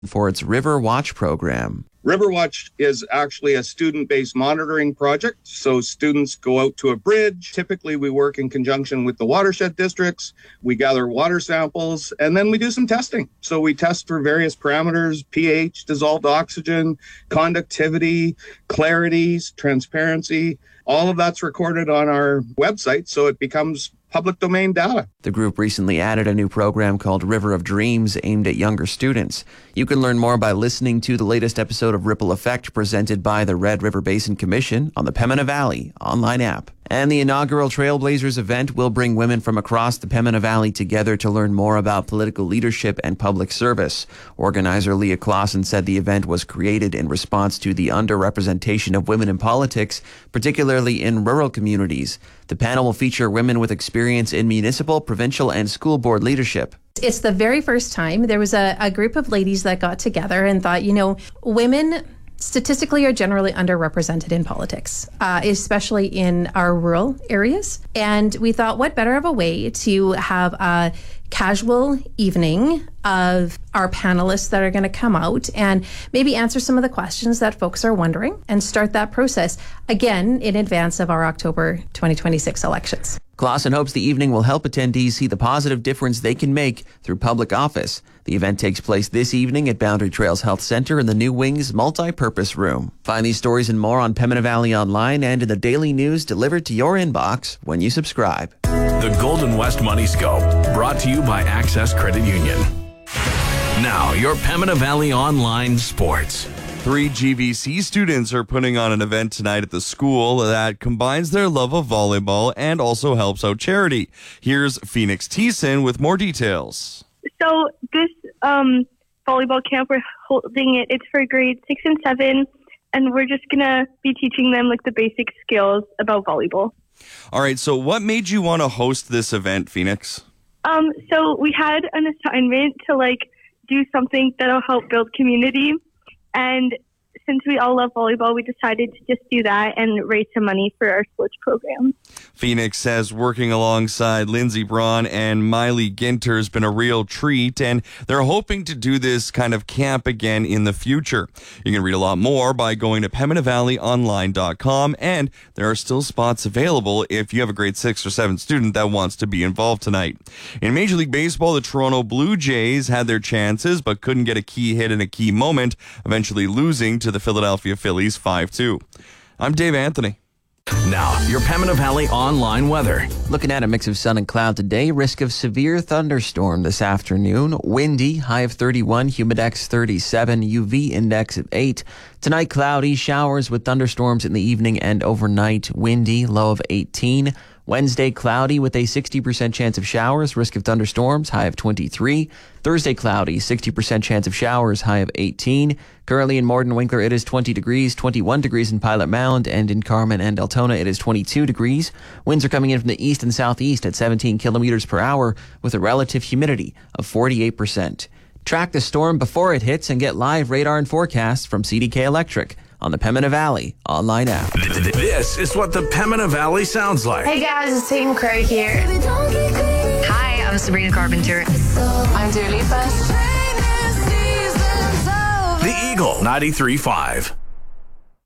for its River Watch program. Riverwatch is actually a student-based monitoring project. So students go out to a bridge. Typically, we work in conjunction with the watershed districts. We gather water samples, and then we do some testing. So we test for various parameters: pH, dissolved oxygen, conductivity, clarity, transparency. All of that's recorded on our website, so it becomes public domain data. The group recently added a new program called River of Dreams aimed at younger students. You can learn more by listening to the latest episode of Ripple Effect presented by the Red River Basin Commission on the Pembina Valley online app. And the inaugural Trailblazers event will bring women from across the Pembina Valley together to learn more about political leadership and public service. Organizer Leah Clausen said the event was created in response to the underrepresentation of women in politics, particularly in rural communities. The panel will feature women with experience in municipal, provincial, and school board leadership. It's the very first time there was a group of ladies that got together and thought, women statistically are generally underrepresented in politics, especially in our rural areas. And we thought, what better of a way to have a casual evening of our panelists that are going to come out and maybe answer some of the questions that folks are wondering and start that process, again, in advance of our October 2026 elections. Clausen hopes the evening will help attendees see the positive difference they can make through public office. The event takes place this evening at Boundary Trails Health Centre in the New Wings Multi-Purpose Room. Find these stories and more on Pembina Valley Online and in the daily news delivered to your inbox when you subscribe. The Golden West Money Scope, brought to you by Access Credit Union. Now, your Pembina Valley Online Sports. 3 GVC students are putting on an event tonight at the school that combines their love of volleyball and also helps out charity. Here's Phoenix Thiessen with more details. So this volleyball camp, we're holding it's for grades 6 and 7, and we're just going to be teaching them the basic skills about volleyball. All right, so what made you want to host this event, Phoenix? So we had an assignment to do something that'll help build community. And since we all love volleyball, we decided to just do that and raise some money for our sports program. Phoenix says working alongside Lindsey Braun and Miley Ginter has been a real treat, and they're hoping to do this kind of camp again in the future. You can read a lot more by going to PembinaValleyOnline.com, and there are still spots available if you have a grade 6 or 7 student that wants to be involved tonight. In Major League Baseball, the Toronto Blue Jays had their chances but couldn't get a key hit in a key moment, eventually losing to the Philadelphia Phillies 5-2. I'm Dave Anthony. Now, your Pembina Valley Online weather. Looking at a mix of sun and cloud today, risk of severe thunderstorm this afternoon. Windy, high of 31, humidex 37, UV index of 8. Tonight, cloudy, showers with thunderstorms in the evening and overnight. Windy, low of 18. Wednesday, cloudy with a 60% chance of showers, risk of thunderstorms, high of 23. Thursday, cloudy, 60% chance of showers, high of 18. Currently in Morden Winkler, it is 20 degrees, 21 degrees in Pilot Mound, and in Carmen and Deltona, it is 22 degrees. Winds are coming in from the east and southeast at 17 kilometers per hour with a relative humidity of 48%. Track the storm before it hits and get live radar and forecasts from CDK Electric on the Pembina Valley online app. This is what the Pembina Valley sounds like. Hey guys, it's Hayden Craig here. Hi, I'm Sabrina Carpenter. I'm Dua Lipa. The Eagle 93.5.